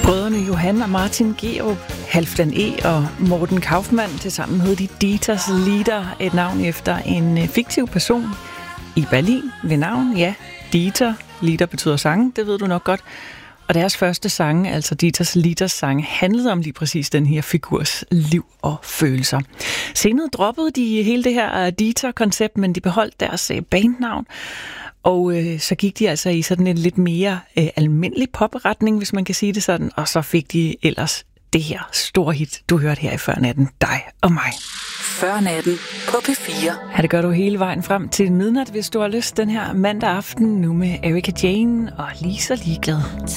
Brødrene Johan og Martin Gerup, Halfdan E. og Morten Kaufmann tilsammen hed de Dieters Lieder, et navn efter en fiktiv person i Berlin ved navn, ja, Dieter. Lieder betyder sange, det ved du nok godt. Og deres første sange, altså Dieters Lieders sange, handlede om lige præcis den her figurs liv og følelser. Senere droppede de hele det her Dieter-koncept, men de beholdt deres bandnavn. Og så gik de altså i sådan en lidt mere almindelig popretning, hvis man kan sige det sådan. Og så fik de ellers det her store hit, du hørte her i Førnatten, Dig og mig. Førnatten på P4. Ja, det gør du hele vejen frem til midnat, hvis du har lyst den her mandag aften, nu med Erika Jane og Lige så ligeglad.